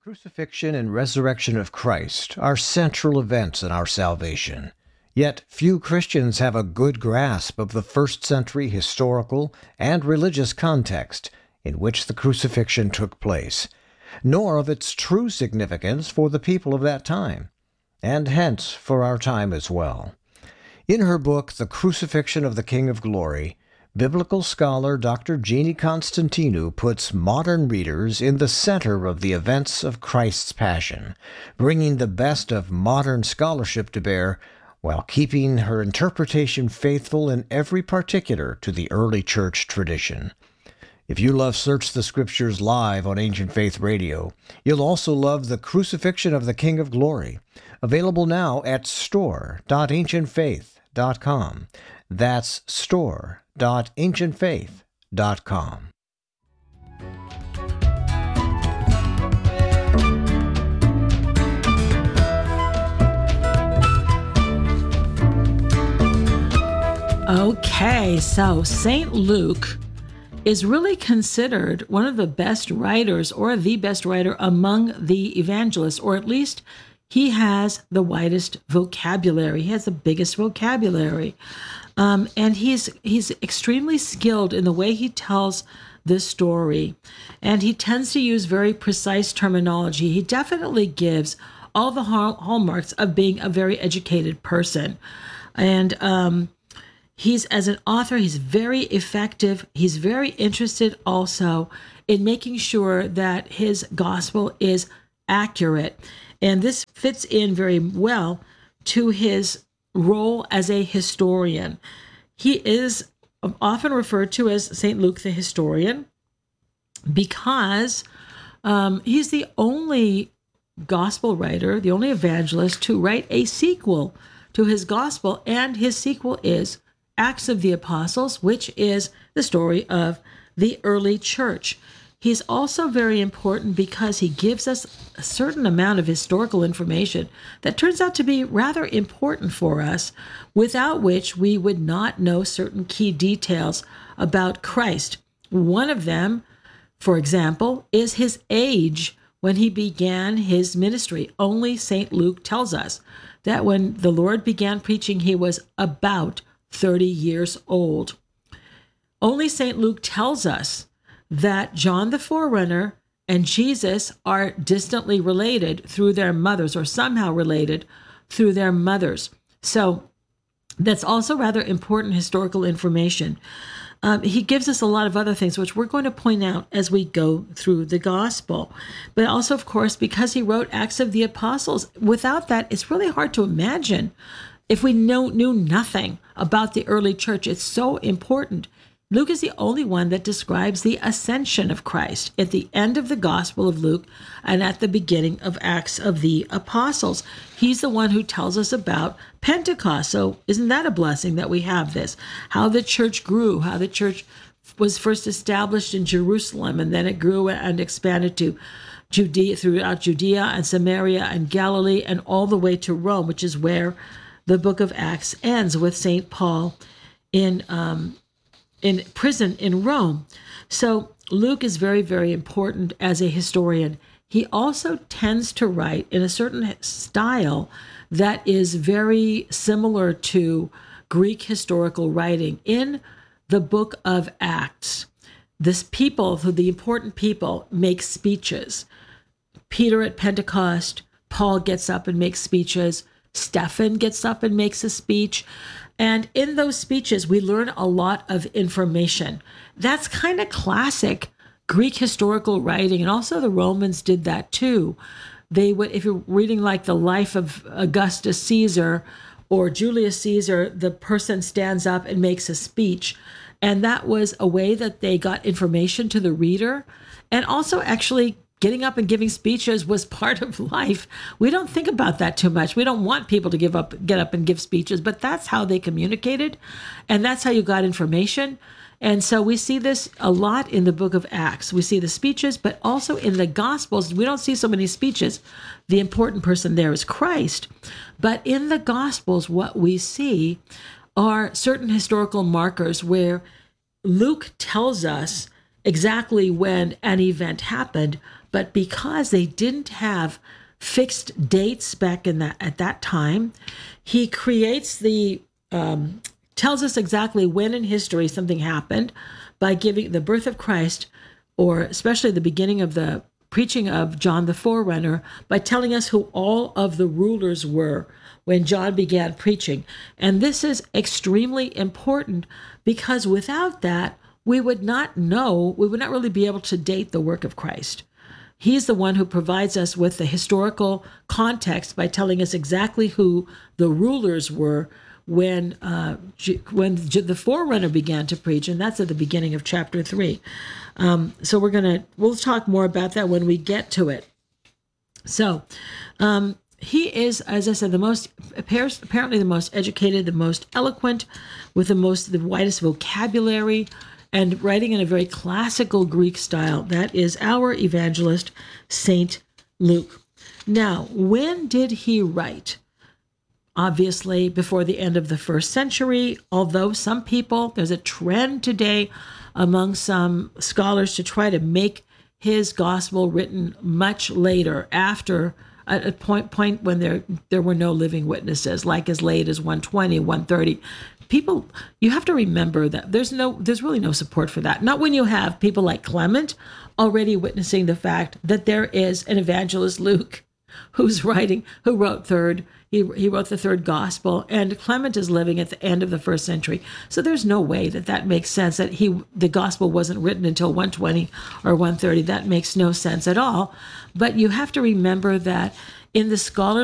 Crucifixion and resurrection of Christ are central events in our salvation. Yet few Christians have a good grasp of the first century historical and religious context in which the crucifixion took place, nor of its true significance for the people of that time, and hence for our time as well. In her book, The Crucifixion of the King of Glory, biblical scholar Dr. Jeannie Constantinou puts modern readers in the center of the events of Christ's Passion, bringing the best of modern scholarship to bear while keeping her interpretation faithful in every particular to the early church tradition. If you love Search the Scriptures live on Ancient Faith Radio, you'll also love The Crucifixion of the King of Glory, available now at store.ancientfaith.com. That's store.ancientfaith.com. Okay, so St. Luke is really considered one of the best writers, or the best writer among the evangelists, or at least he has the widest vocabulary. He has the biggest vocabulary. And he's extremely skilled in the way he tells this story. And he tends to use very precise terminology. He definitely gives all the hallmarks of being a very educated person. And he's, as an author, he's very effective. He's very interested also in making sure that his gospel is accurate. And this fits in very well to his role as a historian. He is often referred to as St. Luke the historian because he's the only gospel writer, the only evangelist to write a sequel to his gospel, and his sequel is Acts of the Apostles, which is the story of the early church. He's also very important because he gives us a certain amount of historical information that turns out to be rather important for us, without which we would not know certain key details about Christ. One of them, for example, is his age when he began his ministry. Only St. Luke tells us that when the Lord began preaching, he was about 30 years old. Only St. Luke tells us that John the Forerunner and Jesus are distantly related through their mothers, or somehow related through their mothers. So that's also rather important historical information. He gives us a lot of other things, which we're going to point out as we go through the gospel. But also, of course, because he wrote Acts of the Apostles, without that, it's really hard to imagine if we knew nothing about the early church. It's so important. Luke is the only one that describes the ascension of Christ at the end of the Gospel of Luke and at the beginning of Acts of the Apostles. He's the one who tells us about Pentecost. So isn't that a blessing that we have this? How the church grew, how the church was first established in Jerusalem, and then it grew and expanded to Judea, throughout Judea and Samaria and Galilee, and all the way to Rome, which is where the book of Acts ends, with St. Paul in prison in Rome. So Luke is very, very important as a historian. He also tends to write in a certain style that is very similar to Greek historical writing. In the book of Acts, the important people, make speeches. Peter at Pentecost, Paul gets up and makes speeches. Stephen gets up and makes a speech. And in those speeches, we learn a lot of information. That's kind of classic Greek historical writing. And also the Romans did that too. They would, if you're reading like the life of Augustus Caesar or Julius Caesar, the person stands up and makes a speech. And that was a way that they got information to the reader. And also actually getting up and giving speeches was part of life. We don't think about that too much. We don't want people to get up and give speeches, but that's how they communicated, and that's how you got information. And so we see this a lot in the book of Acts. We see the speeches, but also in the Gospels, we don't see so many speeches. The important person there is Christ. But in the Gospels, what we see are certain historical markers where Luke tells us exactly when an event happened, but because they didn't have fixed dates back in that at that time, he creates tells us exactly when in history something happened by giving the birth of Christ, or especially the beginning of the preaching of John the Forerunner, by telling us who all of the rulers were when John began preaching. And this is extremely important because without that, we would not really be able to date the work of Christ. He's the one who provides us with the historical context by telling us exactly who the rulers were when the forerunner began to preach, and that's at the beginning of chapter 3. So we'll talk more about that when we get to it. So he is, as I said, apparently the most educated, the most eloquent, with the widest vocabulary, and writing in a very classical Greek style. That is our evangelist, Saint Luke. Now, when did he write? Obviously, before the end of the first century, although there's a trend today among some scholars to try to make his gospel written much later, after a point when there were no living witnesses, like as late as 120, 130. People, you have to remember that there's really no support for that. Not when you have people like Clement already witnessing the fact that there is an evangelist Luke who wrote third. He wrote the third gospel, and Clement is living at the end of the first century. So there's no way that makes sense that the gospel wasn't written until 120 or 130. That makes no sense at all. But you have to remember that in the scholarly